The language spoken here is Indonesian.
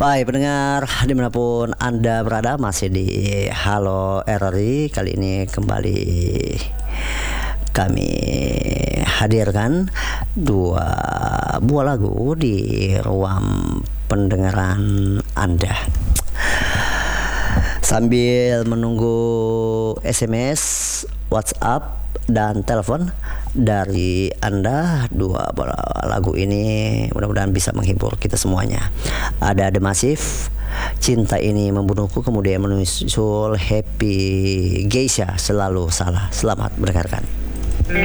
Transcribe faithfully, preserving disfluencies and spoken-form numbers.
Baik pendengar dimanapun Anda berada, masih di Halo R R I. Kali ini kembali kami hadirkan dua buah lagu di ruang pendengaran Anda. Sambil menunggu S M S, WhatsApp, dan telepon dari Anda, dua lagu ini mudah-mudahan bisa menghibur kita semuanya. Ada The Massive, Cinta Ini Membunuhku, kemudian menyusul Happy Geisha, Selalu Salah. Selamat mendengarkan.